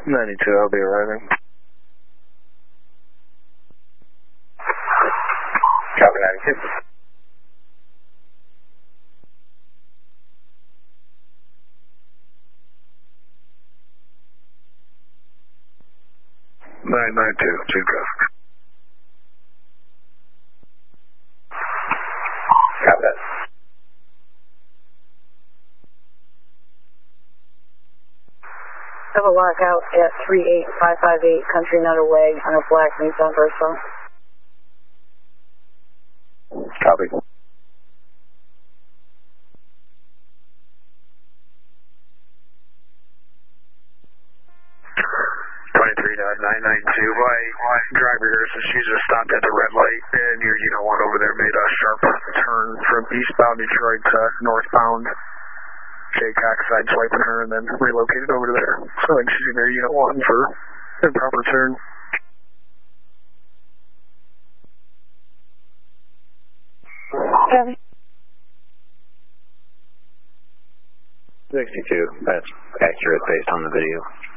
92, I'll be arriving. Copy 92. Nine 92, Chief Ghost. Copy that. I have a lockout at 38558 Country Nutter Way on a black Nissan Versa. Copy. 992. My driver here says she just stopped at the red light, and your unit 1 over there made a sharp turn from eastbound Detroit to northbound. Jaycock side swiping her and then relocated over to there. So I think she's in there unit 1 for improper turn. Copy. 62. That's accurate based on the video.